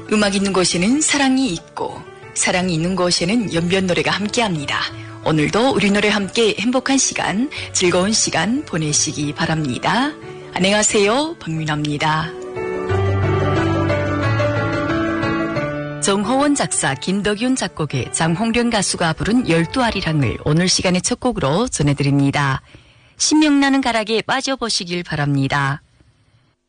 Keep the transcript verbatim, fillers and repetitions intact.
음악 있는 곳에는 사랑이 있고 사랑이 있는 곳에는 연변 노래가 함께합니다. 오늘도 우리 노래 함께 행복한 시간, 즐거운 시간 보내시기 바랍니다. 안녕하세요, 박민아입니다. 정호원 작사, 김덕윤 작곡의 장홍련 가수가 부른 열두 아리랑을 오늘 시간의 첫 곡으로 전해드립니다. 신명나는 가락에 빠져보시길 바랍니다.